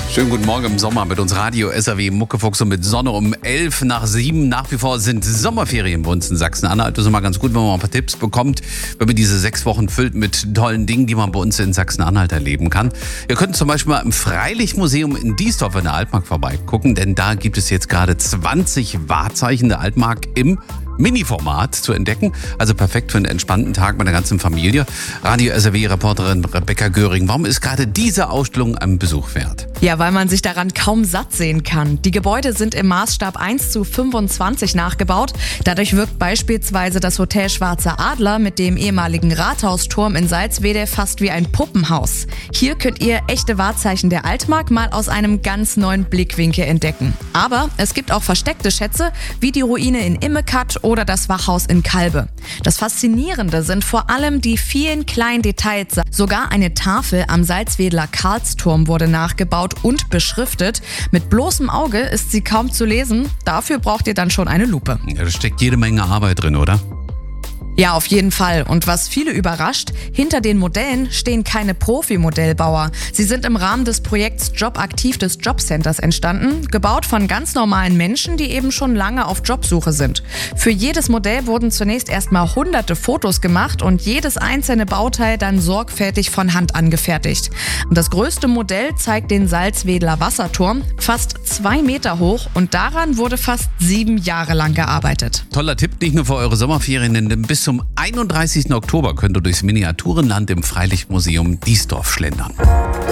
Schönen guten Morgen im Sommer mit uns Radio SAW Muckefuchs und mit Sonne um 11 nach 7. Nach wie vor sind Sommerferien bei uns in Sachsen-Anhalt. Das ist immer ganz gut, wenn man ein paar Tipps bekommt, wenn man diese 6 Wochen füllt mit tollen Dingen, die man bei uns in Sachsen-Anhalt erleben kann. Ihr könnt zum Beispiel mal im Freilichtmuseum in Diesdorf in der Altmark vorbeigucken, denn da gibt es jetzt gerade 20 Wahrzeichen der Altmark im Mini-Format zu entdecken. Also perfekt für einen entspannten Tag mit der ganzen Familie. Radio SAW-Reporterin Rebecca Göring, warum ist gerade diese Ausstellung einen Besuch wert? Ja, weil man sich daran kaum satt sehen kann. Die Gebäude sind im Maßstab 1:25 nachgebaut. Dadurch wirkt beispielsweise das Hotel Schwarzer Adler mit dem ehemaligen Rathausturm in Salzwedel fast wie ein Puppenhaus. Hier könnt ihr echte Wahrzeichen der Altmark mal aus einem ganz neuen Blickwinkel entdecken. Aber es gibt auch versteckte Schätze, wie die Ruine in Immekat oder das Wachhaus in Kalbe. Das Faszinierende sind vor allem die vielen kleinen Details. Sogar eine Tafel am Salzwedler Karlsturm wurde nachgebaut und beschriftet. Mit bloßem Auge ist sie kaum zu lesen. Dafür braucht ihr dann schon eine Lupe. Ja, da steckt jede Menge Arbeit drin, oder? Ja, auf jeden Fall. Und was viele überrascht, hinter den Modellen stehen keine Profi-Modellbauer. Sie sind im Rahmen des Projekts Jobaktiv des Jobcenters entstanden, gebaut von ganz normalen Menschen, die eben schon lange auf Jobsuche sind. Für jedes Modell wurden zunächst erstmal hunderte Fotos gemacht und jedes einzelne Bauteil dann sorgfältig von Hand angefertigt. Und das größte Modell zeigt den Salzwedler Wasserturm, fast 2 Meter hoch, und daran wurde fast 7 Jahre lang gearbeitet. Toller Tipp, nicht nur für eure Sommerferien, denn bis zum 31. Oktober könnt ihr durchs Miniaturenland im Freilichtmuseum Diesdorf schlendern.